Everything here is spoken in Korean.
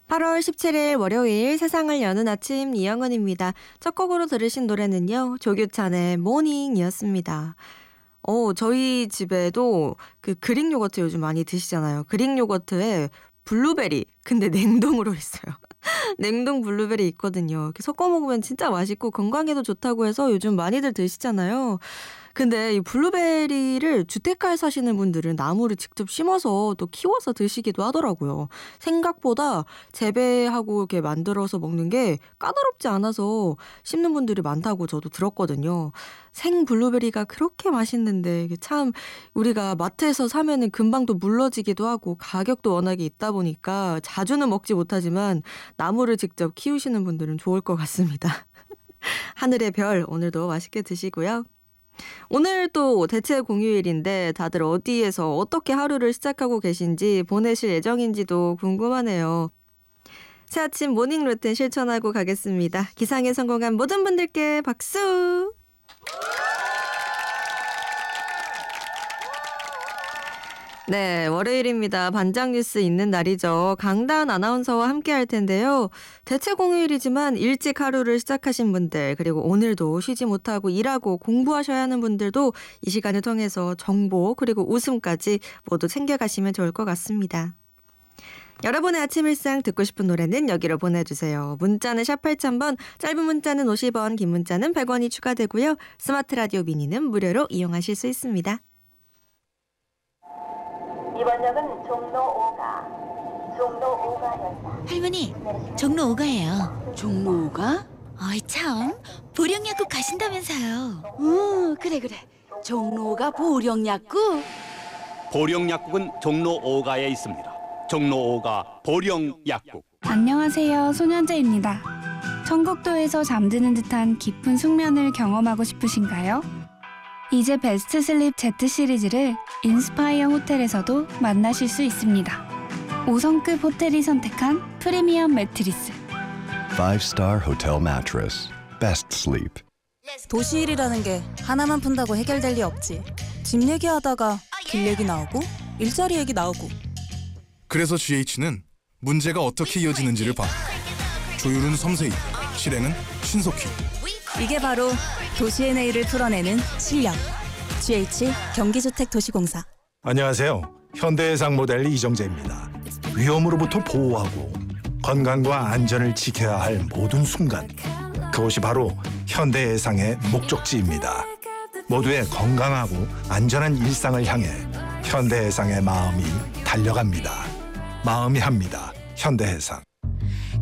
8월 17일 월요일 세상을 여는 아침 이영은입니다. 첫 곡으로 들으신 노래는요. 조규찬의 모닝이었습니다. 저희 집에도 그 그릭 요거트 요즘 많이 드시잖아요. 그릭 요거트에 블루베리 근데 냉동으로 있어요. 냉동 블루베리 있거든요. 이렇게 섞어 먹으면 진짜 맛있고 건강에도 좋다고 해서 요즘 많이들 드시잖아요. 근데 이 블루베리를 주택가에 사시는 분들은 나무를 직접 심어서 또 키워서 드시기도 하더라고요. 생각보다 재배하고 이렇게 만들어서 먹는 게 까다롭지 않아서 심는 분들이 많다고 저도 들었거든요. 생 블루베리가 그렇게 맛있는데 이게 참 우리가 마트에서 사면은 금방 또 물러지기도 하고 가격도 워낙에 있다 보니까 자주는 먹지 못하지만 나무를 직접 키우시는 분들은 좋을 것 같습니다. 하늘의 별 오늘도 맛있게 드시고요. 오늘 또 대체 공휴일인데 다들 어디에서 어떻게 하루를 시작하고 계신지 보내실 예정인지도 궁금하네요. 새 아침 모닝 루틴 실천하고 가겠습니다. 기상에 성공한 모든 분들께 박수! 네, 월요일입니다. 반장 뉴스 있는 날이죠. 강다은 아나운서와 함께 할 텐데요. 대체 공휴일이지만 일찍 하루를 시작하신 분들 그리고 오늘도 쉬지 못하고 일하고 공부하셔야 하는 분들도 이 시간을 통해서 정보 그리고 웃음까지 모두 챙겨가시면 좋을 것 같습니다. 여러분의 아침 일상 듣고 싶은 노래는 여기로 보내주세요. 문자는 샵 8000번, 짧은 문자는 50원, 긴 문자는 100원이 추가되고요. 스마트 라디오 미니는 무료로 이용하실 수 있습니다. 이번 역은 종로 5가역이다. 할머니, 종로 5가예요. 종로 5가? 어이 참, 보령약국 가신다면서요. 그래. 종로 5가 보령약국? 보령약국은 종로 5가에 있습니다. 종로 5가 보령약국. 안녕하세요. 손현재입니다. 청국도에서 잠드는 듯한 깊은 숙면을 경험하고 싶으신가요? 이제 베스트 슬립 Z 시리즈를 인스파이어 호텔에서도 만나실 수 있습니다. 5성급 호텔이 선택한 프리미엄 매트리스. 5-star hotel mattress. Best sleep. 도시 일이라는 게 하나만 푼다고 해결될 리 없지. 집 얘기하다가 길 얘기 나오고 일자리 얘기 나오고. 그래서 GH는 문제가 어떻게 이어지는지를 봐. 조율은 섬세히, 실행은 신속히. 이게 바로 도시의 내일을 풀어내는 실력. GH 경기주택도시공사. 안녕하세요. 현대해상 모델 이정재입니다. 위험으로부터 보호하고 건강과 안전을 지켜야 할 모든 순간. 그것이 바로 현대해상의 목적지입니다. 모두의 건강하고 안전한 일상을 향해 현대해상의 마음이 달려갑니다. 마음이 합니다. 현대해상.